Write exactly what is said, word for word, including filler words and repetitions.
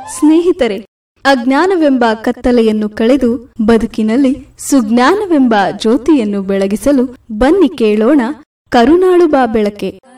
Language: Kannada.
ಸ್ನೇಹಿತರೆ, ಅಜ್ಞಾನವೆಂಬ ಕತ್ತಲೆಯನ್ನು ಕಳೆದು ಬದುಕಿನಲ್ಲಿ ಸುಜ್ಞಾನವೆಂಬ ಜ್ಯೋತಿಯನ್ನು ಬೆಳಗಿಸಲು ಬನ್ನಿ ಕೇಳೋಣ ಕರುಣಾಳು ಬಾ ಬೆಳಕೆ.